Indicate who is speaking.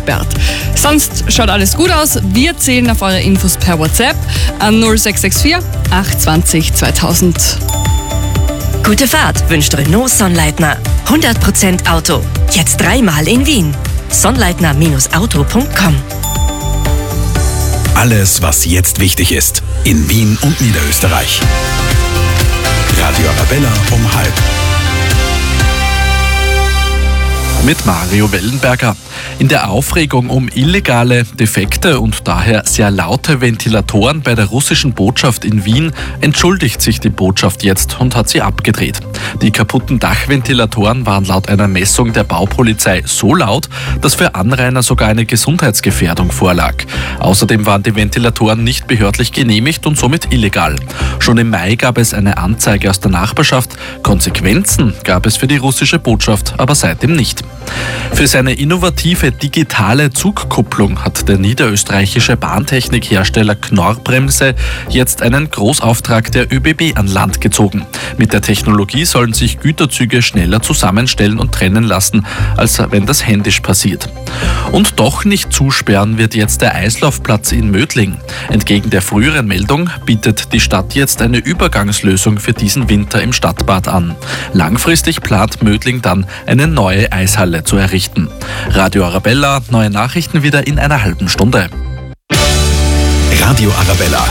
Speaker 1: gesperrt. Sonst schaut alles gut aus. Wir zählen auf eure Infos per WhatsApp an 0664 820 2000.
Speaker 2: Gute Fahrt wünscht Renault Sonnleitner. 100% Auto. Jetzt 3-mal in Wien. Sonnleitner-auto.com.
Speaker 3: Alles, was jetzt wichtig ist. In Wien und Niederösterreich. Radio Arabella um 12:30.
Speaker 4: Mit Mario Wellenberger. In der Aufregung um illegale, defekte und daher sehr laute Ventilatoren bei der russischen Botschaft in Wien entschuldigt sich die Botschaft jetzt und hat sie abgedreht. Die kaputten Dachventilatoren waren laut einer Messung der Baupolizei so laut, dass für Anrainer sogar eine Gesundheitsgefährdung vorlag. Außerdem waren die Ventilatoren nicht behördlich genehmigt und somit illegal. Schon im Mai gab es eine Anzeige aus der Nachbarschaft. Konsequenzen gab es für die russische Botschaft aber seitdem nicht. Für seine innovative digitale Zugkupplung hat der niederösterreichische Bahntechnikhersteller Knorr-Bremse jetzt einen Großauftrag der ÖBB an Land gezogen. Mit der Technologie sollen sich Güterzüge schneller zusammenstellen und trennen lassen, als wenn das händisch passiert. Und doch nicht zusperren wird jetzt der Eislaufplatz in Mödling. Entgegen der früheren Meldung bietet die Stadt jetzt eine Übergangslösung für diesen Winter im Stadtbad an. Langfristig plant Mödling dann eine neue Eishalle zu errichten. Radio Arabella, neue Nachrichten wieder in einer halben Stunde.
Speaker 3: Radio Arabella,